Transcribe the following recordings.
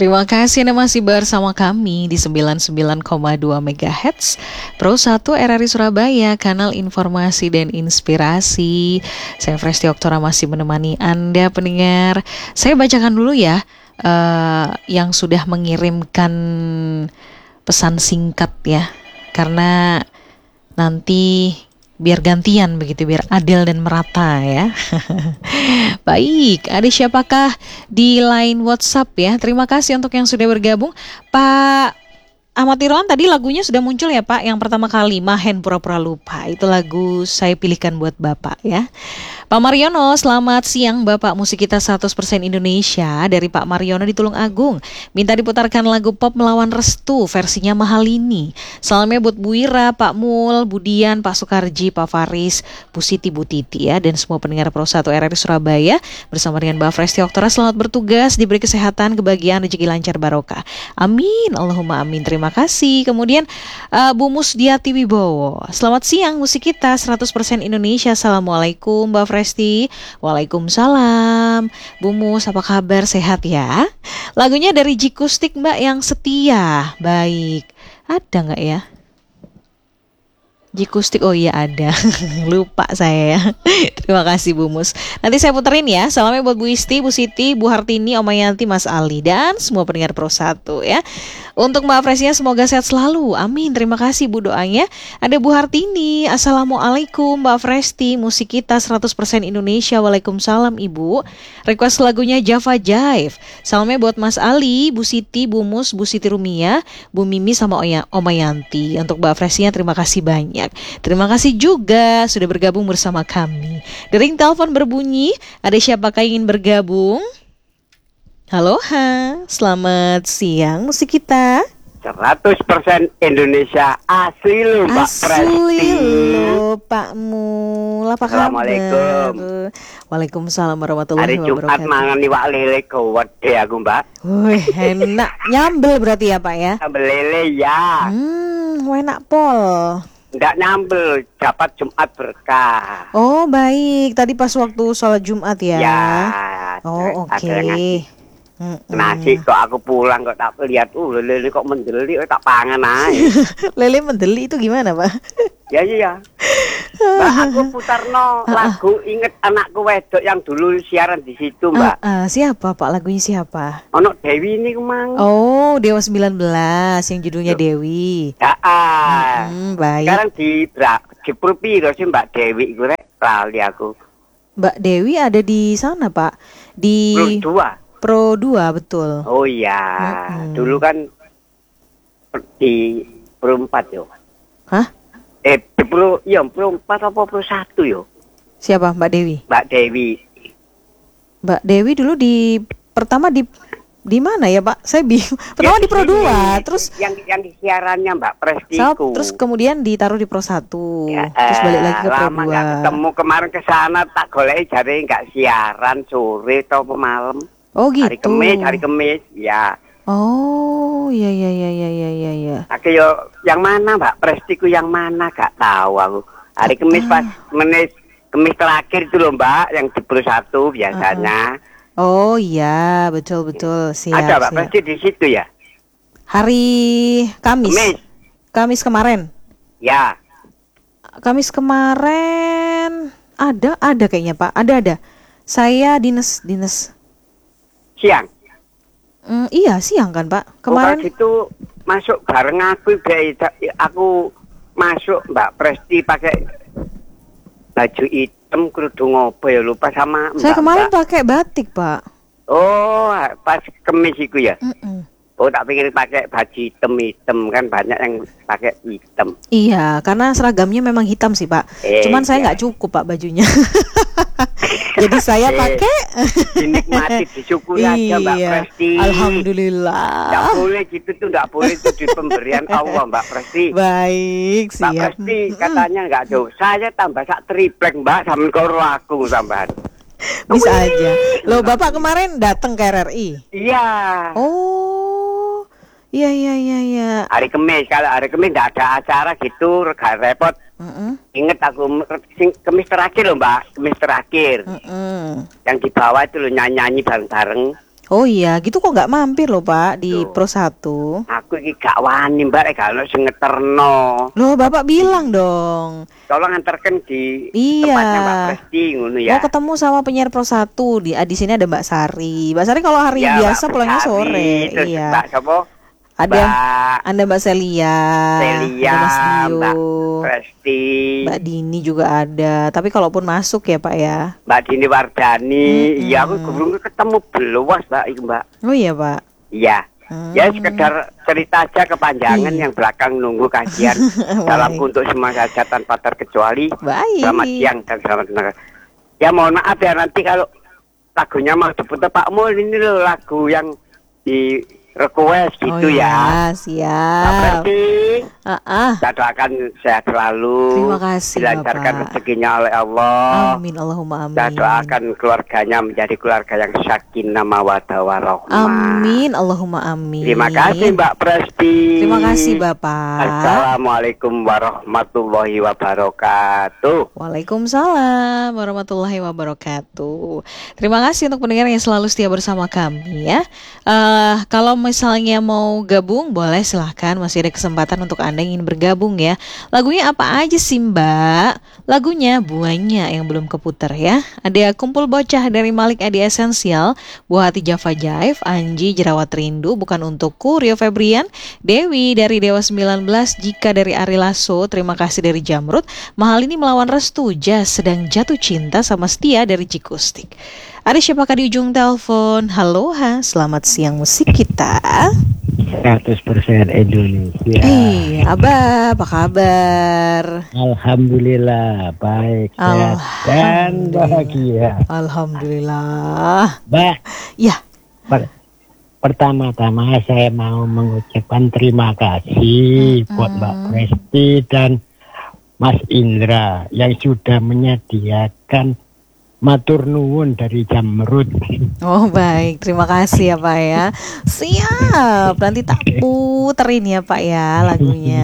Terima kasih Anda masih bersama kami di 99,2 MHz Pro 1 RRI Surabaya, kanal informasi dan inspirasi. Saya Fresti Oktora masih menemani Anda pendengar. Saya bacakan dulu ya yang sudah mengirimkan pesan singkat ya, karena nanti biar gantian begitu, biar adil dan merata ya. Baik, ada siapakah di line WhatsApp ya? Terima kasih untuk yang sudah bergabung. Pak Ahmad Irawan, tadi lagunya sudah muncul ya Pak. Yang pertama kali, Mahen Pura-Pura Lupa. Itu lagu saya pilihkan buat Bapak ya. Pak Mariono, selamat siang Bapak. Musik kita 100% Indonesia dari Pak Mariono di Tulung Agung. Minta diputarkan lagu pop Melawan Restu, versinya mahal ini. Salamnya buat Bu Ira, Pak Mul, Budian, Pak Sukarji, Pak Faris, Bu Siti, Bu Titi ya. Dan semua pendengar Pro 1 RRI Surabaya. Bersama dengan Mbak Fresti Oktora, selamat bertugas, diberi kesehatan, kebahagiaan, rezeki lancar, barokah. Amin, Allahumma amin. Terima kasih. Kemudian Bu Musdiati Wibowo, selamat siang, musik kita 100% Indonesia. Assalamualaikum Mbak Fresti. Waalaikumsalam. Bu Mus, apa kabar? Sehat ya? Lagunya dari Jikustik Mbak yang setia. Baik, ada nggak ya? Jikustik, oh iya ada. Lupa saya ya. Terima kasih Bu Mus. Nanti saya puterin ya. Salamnya buat Bu Isti, Bu Siti, Bu Hartini, Om Yanti, Mas Ali, dan semua pendengar Pro 1 ya. Untuk Mbak Fresinya semoga sehat selalu. Amin. Terima kasih Bu doanya. Ada Bu Hartini. Assalamualaikum Mbak Fresti. Musik kita 100% Indonesia. Waalaikumsalam Ibu. Request lagunya Java Jive. Salamnya buat Mas Ali, Bu Siti, Bu Mus, Bu Siti Rumia, Bu Mimi sama Om Yanti. Untuk Mbak Fresinya terima kasih banyak. Terima kasih juga sudah bergabung bersama kami. Dering telepon berbunyi. Ada siapakah ingin bergabung? Halo, selamat siang musik kita 100% Indonesia asli lo Mbak Presti. Asli lo Pak Mul, apa kabar? Assalamualaikum. Waalaikumsalam warahmatullahi Hari Jumat wabarakatuh. mangan iwak lele gede aku Mbak. Wih, enak. Nyambel berarti ya Pak ya? Sambal lele ya. Enak pol. Nggak nyambel, dapat Jumat berkah. Oh baik, tadi pas waktu sholat Jumat ya? Ya. Oh oke. Ada nasi. Nasi kok aku pulang kok tak lihat, lele kok mendeli, tak pangan aja. Lele mendeli itu gimana Pak? Ya. Mbak, aku putarno lagu inget anakku wedok yang dulu siaran di situ Mbak. Siapa Pak? Lagunya siapa? Ono Dewi ini kemang. Oh, Dewa 19 yang judulnya Dewi. Baik. Sekarang di Purpiro sih Mbak Dewi gue lali aku. Mbak Dewi ada di sana Pak. Di Pro 2 betul. Oh iya. Dulu kan di Pro 4 yo. Hah? Di Pro 4 apa Pro 1 yo? Siapa Mbak Dewi? Mbak Dewi. Mbak Dewi dulu pertama di mana ya Pak? Saya bingung. Pertama di Pro 2, terus yang siarannya Mbak Prestiku. Terus kemudian ditaruh di Pro 1. Ya, terus balik lagi ke Pro 2. Lama nggak ketemu, kemarin ke sana tak goleki jare nggak siaran sore atau malam. Oh gitu. Hari Kamis, ya. Oh, iya. Aku yang mana Mbak Prestiku yang mana gak tahu aku. Hari Kamis pas Kamis terakhir itu loh Mbak, yang di Pro 1 biasanya. Oh iya, betul. Siap. Ada Mbak Presti di situ ya? Hari Kamis kemarin. Ya. Kamis kemarin ada kayaknya Pak. Ada. Saya dinas. Siang. Iya siang kan Pak. Kemarin itu masuk bareng aku masuk Mbak Presti pakai baju hitam kerudung apa ya lupa sama Mbak. Saya kemarin pakai batik Pak. Oh pas Kamis itu ya. Oh tak pikir pakai baju hitam kan banyak yang pakai hitam. Iya karena seragamnya memang hitam sih Pak. Cuman saya nggak cukup Pak bajunya. Jadi saya pakai dinikmati disyukuri aja Mbak Presti. Alhamdulillah. Nggak boleh gitu tuh, nggak boleh itu di pemberian Allah Mbak Presti. Baik siap. Mbak Presti katanya nggak jauh. Saya tambah sak triplek Mbak sama karo aku tambahan. Bisa aja. Loh Bapak kemarin datang ke RRI? Iya. Oh. Iya. Hari Kamis, kalau hari Kamis nggak ada acara gitu, gak repot. Ingat aku Kamis terakhir loh Mbak, Kamis terakhir. Yang di bawah itu loh nyanyi bareng-bareng. Oh iya, gitu kok nggak mampir loh Pak di Tuh. Pro 1. Aku iki gak wani Mbak, kalau sing ngeterno. Loh, Bapak bilang dong. Tolong antarkan di Iya. tempatnya Mbak Presti ngono ya. Mau ketemu sama penyiar Pro 1 di sini ada Mbak Sari. Mbak Sari kalau hari Ya, biasa Mbak pulangnya Sari, sore. terus Iya. Mbak Sopo? Ada Mbak Anda Mbak Celia, Celia, ada Mas Dio, Mbak Presti, Mbak Dini juga ada. Tapi kalaupun masuk ya Pak ya. Mbak Dini Wardani. Iya, aku belum ketemu beluas Mbak itu Mbak. Oh iya Pak. Iya. Ya sekedar cerita aja kepanjangan Iya. yang belakang nunggu kajian. Salamku untuk semua saja tanpa terkecuali. Baik. Selamat siang dan selamat mendengar. Ya mohon maaf ya nanti kalau lagunya mau diputar Pak Mul, ini loh lagu yang di request gitu oh, ya. Mbak Siap. Presti, saya doakan sehat selalu. Terima kasih, dilancarkan Bapak. rezekinya oleh Allah. Amin Allahumma amin. Saya doakan keluarganya menjadi keluarga yang sakinah mawaddah warahmah. Amin Allahumma amin. Terima kasih Mbak Presti. Terima kasih Bapak. Assalamualaikum warahmatullahi wabarakatuh. Waalaikumsalam warahmatullahi wabarakatuh. Terima kasih untuk pendengar yang selalu setia bersama kami ya. Kalau misalnya mau gabung boleh silahkan, masih ada kesempatan untuk Anda yang ingin bergabung ya. Lagunya apa aja sih Mbak? Lagunya banyak yang belum keputar ya. Ada Kumpul Bocah dari Malik Adi Esensial, Buah Hati Java Jive, Anji Jerawat Rindu, Bukan Untukku, Rio Febrian, Dewi dari Dewa 19, Jika dari Ari Lasso, Terima Kasih dari Jamrud, Mahal Ini Melawan Restu, Jas Sedang Jatuh Cinta, sama Setia dari Cikustik. Ada siapakah di ujung telepon? Halo, selamat siang musik kita. 100% Indonesia. Abah, apa kabar? Alhamdulillah baik, sehat dan bahagia. Alhamdulillah. Mbak, Ya. Pertama-tama saya mau mengucapkan terima kasih buat Mbak Presti dan Mas Indra yang sudah menyediakan matur nuwun dari Jamrud. Oh baik, terima kasih ya Pak ya. Siap, nanti tak puterin ya Pak ya lagunya.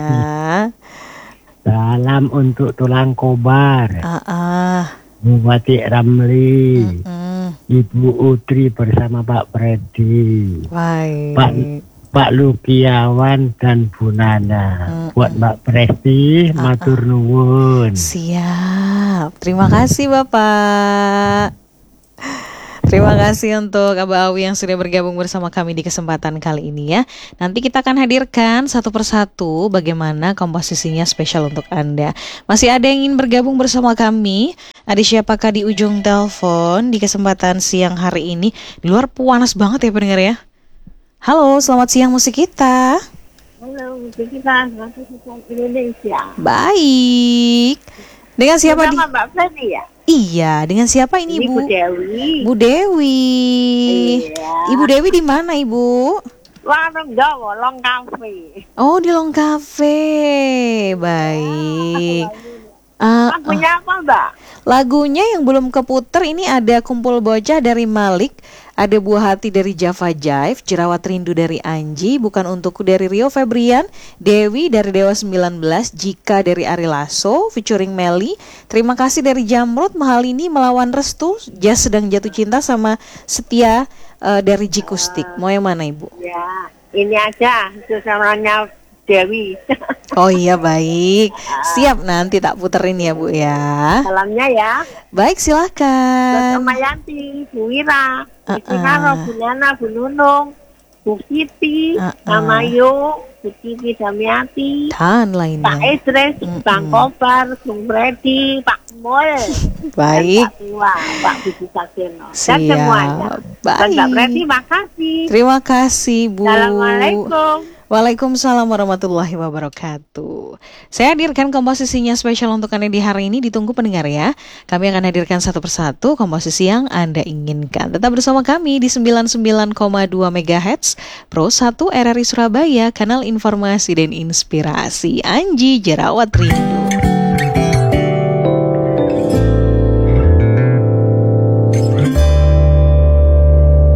Salam untuk Tulang Kobar, Bupati Ramli, Ibu Utri bersama Pak Freddy, baik. Pak Lukiawan dan Bu Nana. Buat Mbak Presti, matur nuwun. Siap, terima kasih Bapak. Terima kasih untuk Abah Awi yang sudah bergabung bersama kami di kesempatan kali ini ya. Nanti kita akan hadirkan satu persatu bagaimana komposisinya spesial untuk Anda. Masih ada yang ingin bergabung bersama kami? Ada siapakah di ujung telepon di kesempatan siang hari ini? Di luar panas banget ya pendengar ya. Halo, selamat siang musik kita. Halo, musik kita, Indonesia. Baik. Dengan siapa di? Mbak Feni ya? Iya, dengan siapa ini Ibu Bu? Dewi. Bu Dewi. Iya. Ibu Dewi di mana Ibu? Warung Jawa, Long Cafe. Oh, di Long Cafe. Baik. Lagunya apa Mbak? Lagunya yang belum keputer ini ada Kumpul Bocah dari Malik, ada Buah Hati dari Java Jive, Jerawat Rindu dari Anji, Bukan Untukku dari Rio Febrian, Dewi dari Dewa 19, Jika dari Ari Lasso, featuring Meli, Terima Kasih dari Jamrud, Mahal Ini Melawan Restu, Jas Sedang Jatuh Cinta, sama Setia dari Cikustik. Mau yang mana Ibu? Ya, ini aja, itu namanya Dewi. Oh iya baik, siap nanti tak puterin ya Bu ya. Salamnya ya. Baik Buat silahkan. Oma Yanti, Bu Wira, Bu Karo, Bu Nana, Bu Nunung, Bu Siti, Mama Yu, Bu Titi Damiati, Dan Pak lainnya. Idris, Bang Kobar, Bung Freddy, Pak Mul, Baik. Pak Tua, Pak Budi Sakeno, dan Siap. semuanya. Dan Mbak Freddy, Baik. makasih. Terima kasih Bu. Assalamualaikum. Waalaikumsalam warahmatullahi wabarakatuh. Saya hadirkan komposisinya spesial untuk Anda di hari ini. Ditunggu pendengar ya. Kami akan hadirkan satu persatu komposisi yang Anda inginkan. Tetap bersama kami di 99,2 MHz Pro 1 RRI Surabaya, kanal informasi dan inspirasi. Anji Jerawat Rindu.